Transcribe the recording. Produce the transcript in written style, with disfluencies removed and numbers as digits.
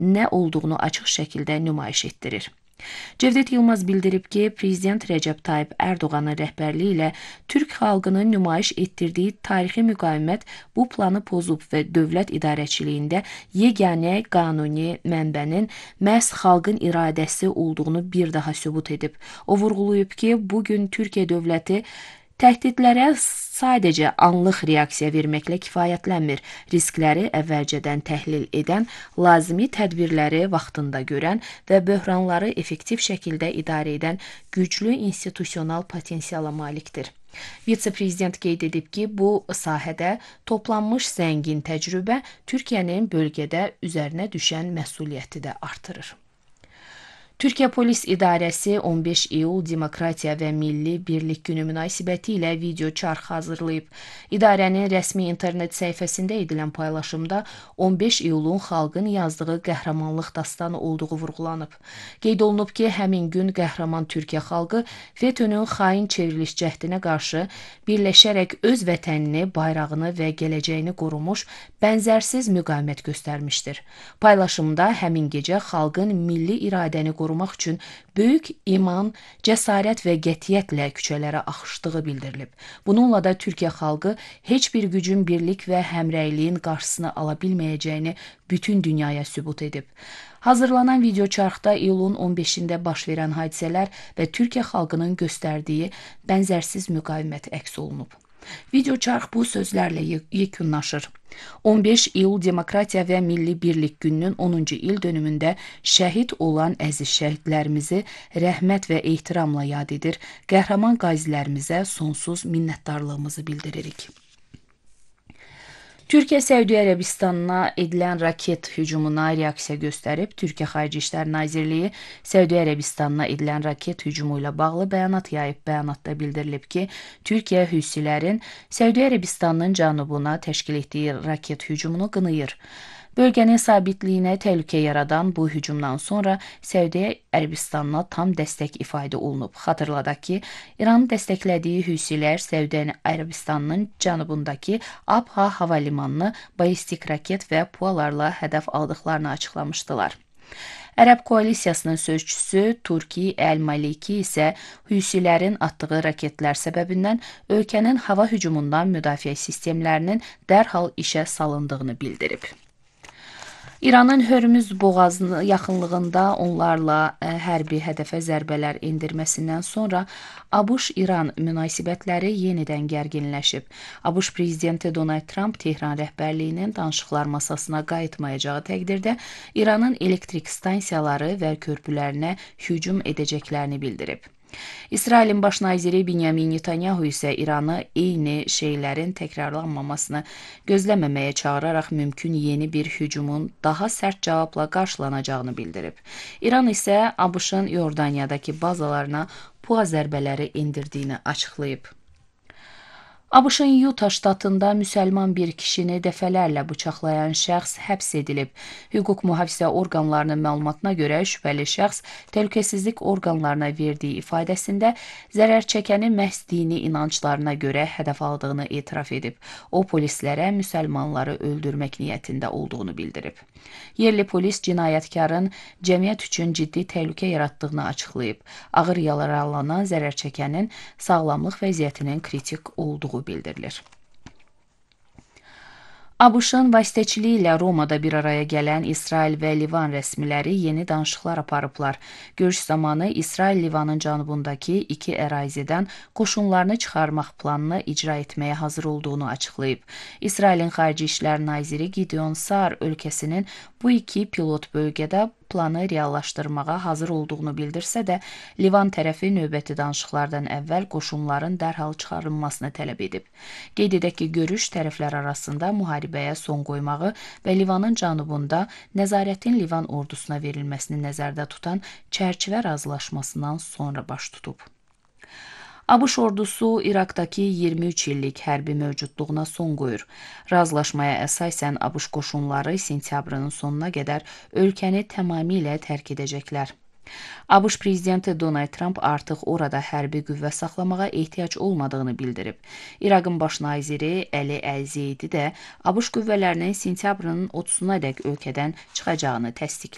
nə olduğunu açıq şəkildə nümayiş etdirir. Cevdet Yılmaz bildirib ki, Prezident Rəcəb Tayyip Ərdoğanın rəhbərliyi ilə Türk xalqının nümayiş etdirdiyi tarixi müqavimət bu planı pozub və dövlət idarəçiliyində yeganə qanuni mənbənin məhz xalqın iradəsi olduğunu bir daha sübut edib. O vurğulayıb ki, bugün Türkiyə dövləti təhdidlərə sadəcə anlıq reaksiya verməklə kifayətlənmir. Riskləri əvvəlcədən təhlil edən, lazımi tədbirləri vaxtında görən və böhranları effektiv şəkildə idarə edən güclü institusional potensiala malikdir. Vitse-prezident qeyd edib ki, bu sahədə toplanmış zəngin təcrübə Türkiyənin bölgədə üzərinə düşən məsuliyyəti də artırır. Türkiyə Polis İdarəsi 15 iyul Demokratiya və Milli Birlik Günü münasibəti ilə video çarx hazırlayıb. İdarənin rəsmi internet səhifəsində edilən paylaşımda 15 iyulun xalqın yazdığı qəhrəmanlıq dastanı olduğu vurğulanıb. Qeyd olunub ki, həmin gün qəhrəman Türkiyə xalqı FETÖ-nün xain çevriliş cəhdinə qarşı birləşərək öz vətənini, bayrağını və gələcəyini qorumuş, bənzərsiz müqavimət göstərmişdir. Paylaşımda həmin gecə xalqın milli iradəni qorumaq üçün böyük iman, cəsarət və qətiyyətlə küçələrə axışdığı bildirilib. Bununla da Türkiyə xalqı heç bir gücün birlik və həmrəyliyin qarşısını ala bilməyəcəyini bütün dünyaya sübut edib. Hazırlanan video çarxda iyulun 15-də baş verən hadisələr və Türkiyə xalqının göstərdiyi bənzərsiz müqavimət əks olunub. Video çarx bu sözlərlə yekunlaşır. 15 iyul Demokratiya və Milli Birlik Gününün 10-cu il dönümündə şəhid olan əziz şəhidlərimizi rəhmət və ehtiramla yad edir, qəhrəman qazilərimizə sonsuz minnətdarlığımızı bildiririk. Türkiyə Səudiyyə Ərəbistanına edilən raket hücumuna reaksiya göstərib. Türkiyə Xarici İşlər Nazirliyi Səudiyyə Ərəbistanına edilən raket hücumu ilə bağlı bəyanat yayıb. Bəyanatda bildirilib ki, Türkiyə hüsilərin Səudiyyə Ərəbistanının cənubuna təşkil etdiyi raket hücumunu qınayır. Bölgənin sabitliyinə təhlükə yaradan bu hücumdan sonra Səudiyyə Ərəbistanına tam dəstək ifadə olunub. Xatırladaq ki, İranın dəstəklədiyi hüsilər Səudiyyə Ərəbistanının cənubundakı Abha hava limanını ballistik raket və pualarla hədəf aldıqlarını açıqlamışdılar. Ərəb koalisiyasının sözçüsü Turki Əl-Maliki isə hüsilərin atdığı raketlər səbəbindən ölkənin hava hücumundan müdafiə sistemlərinin dərhal işə salındığını bildirib. İranın Hörmüz boğazının yaxınlığında onlarla hərbi hədəfə zərbələr endirməsindən sonra ABŞ-İran münasibətləri yenidən gərginləşib. ABŞ prezidenti Donald Trump Tehran rəhbərliyinin danışıqlar masasına qayıtmayacağı təqdirdə İranın elektrik stansiyaları və körpülərinə hücum edəcəklərini bildirib. İsrailin baş naziri Benyamin Netanyahu isə İranı eyni şeylərin təkrarlanmamasını gözləməməyə çağıraraq mümkün yeni bir hücumun daha sərt cavabla qarşılanacağını bildirib. İran isə ABŞ-ın Yordaniyadakı bazalarına PUA zərbələri endirdiyini açıqlayıb. ABŞ-ın Utah ştatında müsəlman bir kişini dəfələrlə bıçaqlayan şəxs həbs edilib. Hüquq mühafizə orqanlarının məlumatına görə şübhəli şəxs təhlükəsizlik orqanlarına verdiyi ifadəsində zərər çəkəni məhz dini inanclarına görə hədəf aldığını etiraf edib. O, polislərə müsəlmanları öldürmək niyyətində olduğunu bildirib. Yerli polis cinayətkarın cəmiyyət üçün ciddi təhlükə yaratdığını açıqlayıb. Ağır yaralanan zərər çəkənin sağlamlıq vəziyyətinin kritik olduğu bildirilir. ABŞ-ın vasitəçiliyi ilə Romada bir araya gələn İsrail və Livan rəsmiləri yeni danışıqlar aparıblar. Görüş zamanı İsrail Livanın cənubundakı iki ərazidən qoşunlarını çıxarmaq planını icra etməyə hazır olduğunu açıqlayıb. İsrailin Xarici İşlər Naziri Gideon Saar ölkəsinin bu iki pilot bölgədə planı reallaşdırmağa hazır olduğunu bildirsə də, Livan tərəfi növbəti danışıqlardan əvvəl qoşunların dərhal çıxarılmasını tələb edib. Qeyd edək ki, görüş tərəflər arasında müharibəyə son qoymağı və Livanın cənubunda nəzarətin Livan ordusuna verilməsini nəzərdə tutan çərçivə razılaşmasından sonra baş tutub. ABŞ ordusu İraqdakı 23 illik hərbi mövcudluğuna son qoyur. Razılaşmaya əsasən ABŞ qoşunları sentyabrın sonuna qədər ölkəni tamamilə tərk edəcəklər. ABŞ prezidenti Donald Trump artıq orada hərbi qüvvə saxlamağa ehtiyac olmadığını bildirib. İraqın baş naziri Əli Əl-Zeydi də ABŞ qüvvələrinin sentyabrın 30-na dək ölkədən çıxacağını təsdiqləyib.